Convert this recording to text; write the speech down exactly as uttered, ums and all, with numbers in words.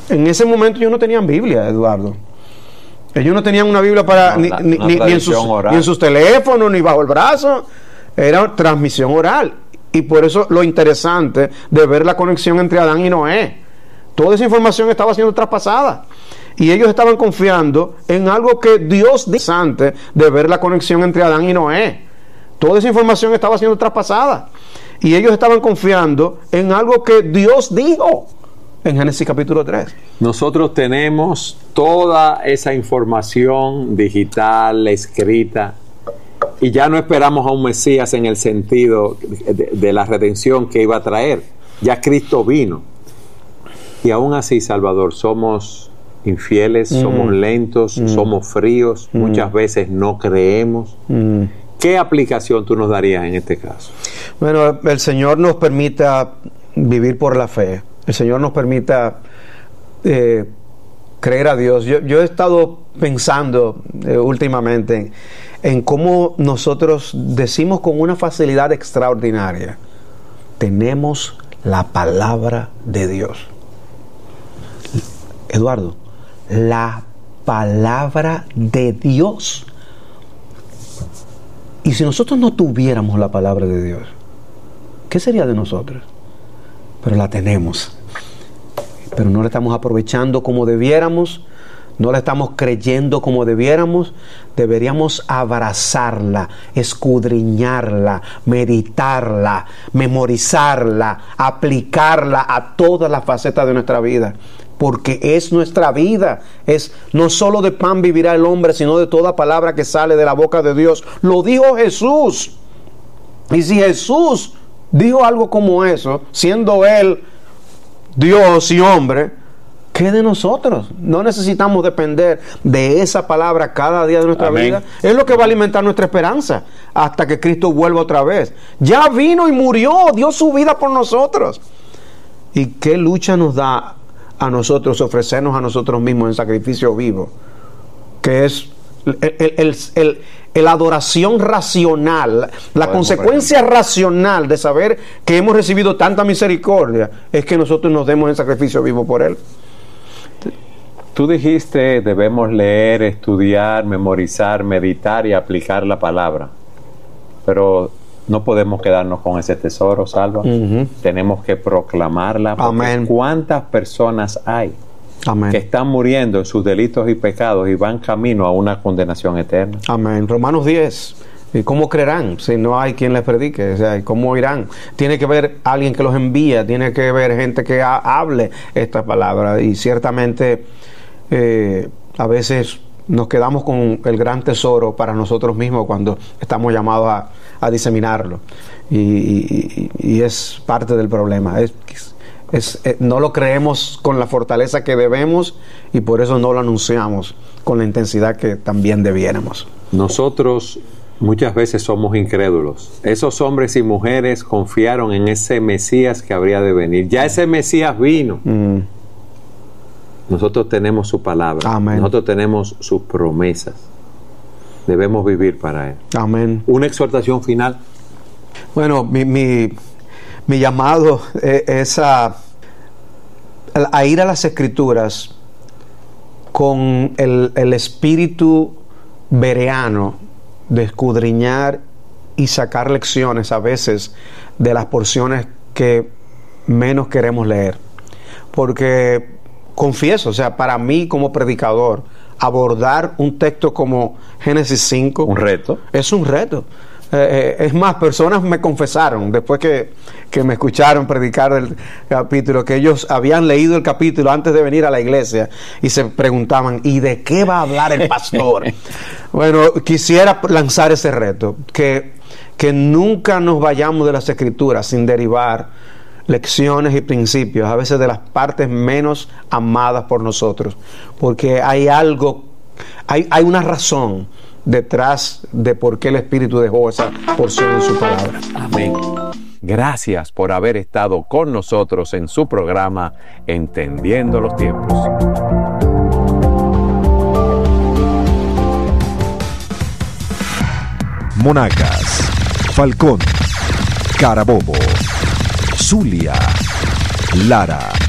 En ese momento ellos no tenían Biblia, Eduardo. Ellos no tenían una Biblia para no, ni, ni, ni, en sus, ni en sus teléfonos, ni bajo el brazo. Era transmisión oral. Y por eso lo interesante de ver la conexión entre Adán y Noé. Toda esa información estaba siendo traspasada. Y ellos estaban confiando en algo que Dios dijo antes de ver la conexión entre Adán y Noé. Toda esa información estaba siendo traspasada. Y ellos estaban confiando en algo que Dios dijo en Génesis capítulo tres. Nosotros tenemos toda esa información digital, escrita, y ya no esperamos a un Mesías en el sentido de, de la redención que iba a traer. Ya Cristo vino. Y aún así, Salvador, somos infieles, mm. somos lentos, mm. somos fríos, mm. muchas veces no creemos. Mm. ¿Qué aplicación tú nos darías en este caso? Bueno, el Señor nos permita vivir por la fe. El Señor nos permita eh, creer a Dios. Yo, yo he estado pensando eh, últimamente en, en cómo nosotros decimos con una facilidad extraordinaria: tenemos la palabra de Dios. Eduardo, la palabra de Dios. Y si nosotros no tuviéramos la palabra de Dios, ¿qué sería de nosotros? Pero la tenemos. Pero no la estamos aprovechando como debiéramos, no la estamos creyendo como debiéramos. Deberíamos abrazarla, escudriñarla, meditarla, memorizarla, aplicarla a todas las facetas de nuestra vida. Porque es nuestra vida. Es no solo de pan vivirá el hombre, sino de toda palabra que sale de la boca de Dios. Lo dijo Jesús. Y si Jesús dijo algo como eso, siendo Él Dios y hombre, ¿qué de nosotros? No necesitamos depender de esa palabra cada día de nuestra Amén. vida. Es lo que va a alimentar nuestra esperanza hasta que Cristo vuelva otra vez. Ya vino y murió, dio su vida por nosotros. ¿Y qué lucha nos da a nosotros ofrecernos a nosotros mismos en sacrificio vivo? Que es el, el, el, el, el adoración racional, la consecuencia racional de saber que hemos recibido tanta misericordia, es que nosotros nos demos en sacrificio vivo por Él. Tú dijiste debemos leer, estudiar, memorizar, meditar y aplicar la palabra, pero no podemos quedarnos con ese tesoro, Salva. Uh-huh. Tenemos que proclamarla. Amén. ¿Cuántas personas hay Amén. que están muriendo en sus delitos y pecados y van camino a una condenación eterna? Amén. Romanos diez. ¿Y cómo creerán si no hay quien les predique? O sea, ¿cómo irán? Tiene que haber alguien que los envía, tiene que haber gente que ha, hable esta palabra. Y ciertamente eh, a veces nos quedamos con el gran tesoro para nosotros mismos cuando estamos llamados a, a diseminarlo. Y, y, y es parte del problema. Es, es, es, no lo creemos con la fortaleza que debemos y por eso no lo anunciamos con la intensidad que también debiéramos. Nosotros muchas veces somos incrédulos. Esos hombres y mujeres confiaron en ese Mesías que habría de venir. Ya ese Mesías vino. Mm. Nosotros tenemos su palabra. Amén. Nosotros tenemos sus promesas. Debemos vivir para Él. Amén. Una exhortación final. Bueno, mi, mi, mi llamado es a, a ir a las Escrituras con el, el espíritu bereano de escudriñar y sacar lecciones a veces de las porciones que menos queremos leer. Porque confieso, o sea, para mí como predicador, abordar un texto como Génesis cinco... ¿Un reto? Es un reto. Eh, eh, es más, personas me confesaron, después que, que me escucharon predicar el capítulo, que ellos habían leído el capítulo antes de venir a la iglesia y se preguntaban, ¿y de qué va a hablar el pastor? Bueno, quisiera lanzar ese reto, que, que nunca nos vayamos de las Escrituras sin derivar lecciones y principios, a veces de las partes menos amadas por nosotros, porque hay algo, hay, hay una razón detrás de por qué el Espíritu dejó esa porción en su palabra. Amén. Gracias por haber estado con nosotros en su programa Entendiendo los Tiempos. Monagas, Falcón, Carabobo, Zulia, Lara.